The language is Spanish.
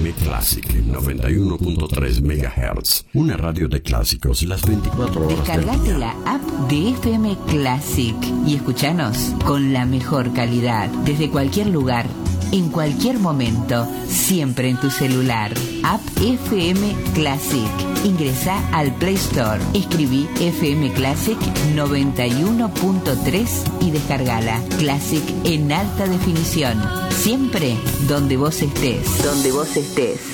FM Classic 91.3 MHz. Una radio de clásicos las 24 horas. Descargate la app de FM Classic y escuchanos con la mejor calidad, desde cualquier lugar, en cualquier momento, siempre en tu celular. App FM Classic. Ingresa al Play Store, escribí FM Classic 91.3 y descargala. Classic en alta definición. Siempre donde vos estés. Donde vos estés.